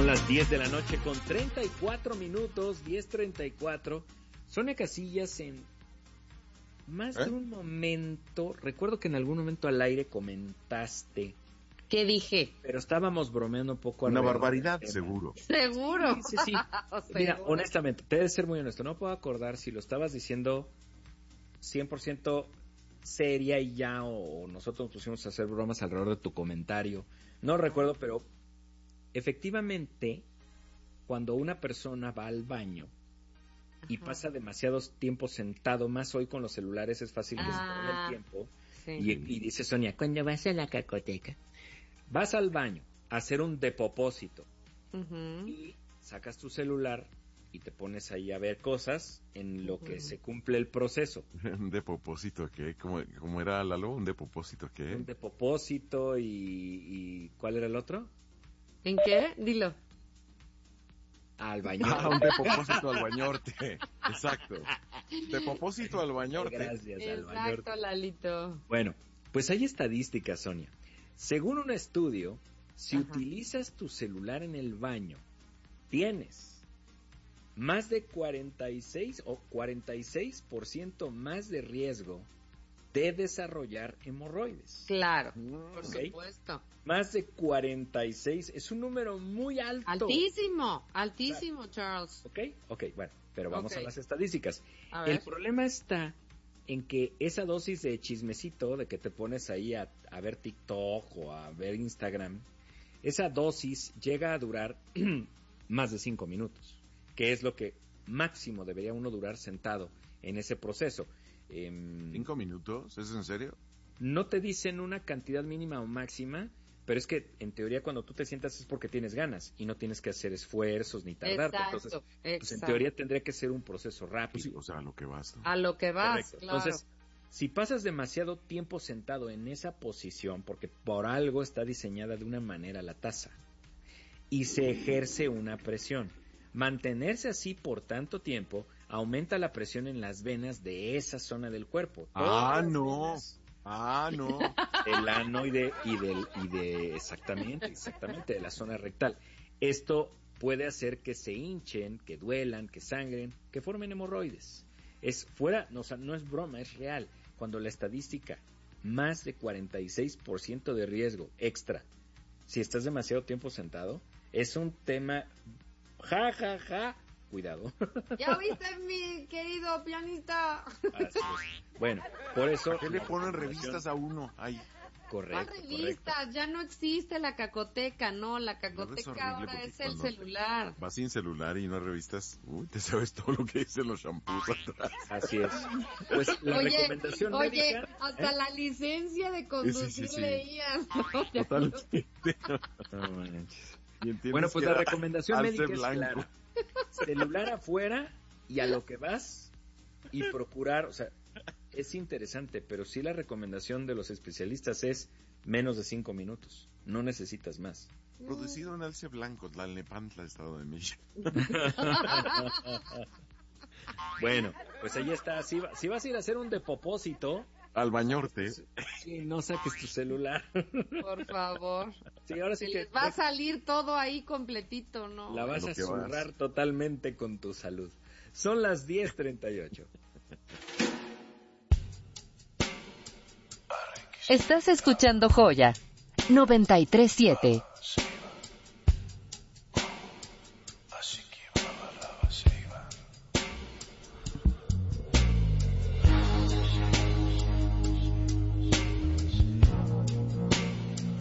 Son las 10 de la noche con 34 minutos, 10:34. Sonia Casillas, en más de un momento, recuerdo que en algún momento al aire comentaste. ¿Qué dije? Pero estábamos bromeando un poco. Una barbaridad, seguro. ¿Seguro? Sí. Mira, honestamente, te debes ser muy honesto. No puedo acordar si lo estabas diciendo 100% seria y ya, o nosotros nos pusimos a hacer bromas alrededor de tu comentario. No recuerdo, pero efectivamente, cuando una persona va al baño y pasa demasiado tiempo sentado, más hoy con los celulares es fácil que se tome el tiempo. Sí. Y dice Sonia, cuando vas a la cacoteca, vas al baño a hacer un depopósito y sacas tu celular y te pones ahí a ver cosas en lo que se cumple el proceso. ¿Un depopósito qué? ¿Cómo era, Lalo? ¿Un depopósito qué? Un depopósito y ¿cuál era el otro? ¿En qué? Dilo. Al baño. Un depopósito al bañorte. Exacto. Depopósito al bañorte. Gracias, al bañorte. Exacto, Lalito. Bueno, pues hay estadísticas, Sonia. Según un estudio, si utilizas tu celular en el baño, tienes más de 46% más de riesgo de desarrollar hemorroides. Claro, por supuesto. Más de 46, es un número muy alto. Altísimo, Charles. Ok, bueno, pero vamos a las estadísticas. El problema está en que esa dosis de chismecito, de que te pones ahí a ver TikTok o a ver Instagram, esa dosis llega a durar más de 5 minutos, que es lo que máximo debería uno durar sentado en ese proceso. 5 minutos, ¿es en serio? No te dicen una cantidad mínima o máxima, pero es que en teoría cuando tú te sientas es porque tienes ganas y no tienes que hacer esfuerzos ni tardarte. Entonces, pues en teoría tendría que ser un proceso rápido. Pues sí, o sea, a lo que vas, ¿no? A lo que vas, correcto. Claro. Entonces, si pasas demasiado tiempo sentado en esa posición, porque por algo está diseñada de una manera la taza, y se ejerce una presión, mantenerse así por tanto tiempo aumenta la presión en las venas de esa zona del cuerpo. No. Del ano y de exactamente, de la zona rectal. Esto puede hacer que se hinchen, que duelan, que sangren, que formen hemorroides. No es broma, es real. Cuando la estadística, más de 46% de riesgo extra, si estás demasiado tiempo sentado, es un tema, cuidado. ¿Ya oíste, mi querido pianista? Así es. Bueno, por eso... ¿Qué le ponen revistas a uno? Ahí. Correcto. Las revistas, ya no existe la cacoteca, no, la cacoteca ahora es el celular. Vas sin celular y no hay revistas, te sabes todo lo que dicen los shampoos atrás. Así es. Pues la recomendación médica... hasta la licencia de conducir leías. Totalmente. No manches. Bueno, pues la recomendación médica es clara. Celular afuera y a lo que vas y procurar, o sea, es interesante, pero sí la recomendación de los especialistas es menos de 5 minutos, no necesitas más. Producido en Alce Blanco, Tlalnepantla, Estado de México. Bueno, pues ahí está, si vas a ir a hacer un depopósito... Al bañorte. Sí, no saques tu celular. Por favor. Sí, ahora sí que... Les va a salir todo ahí completito, ¿no? La vas a zurrar totalmente con tu salud. Son las 10:38. Estás escuchando Joya 93.7.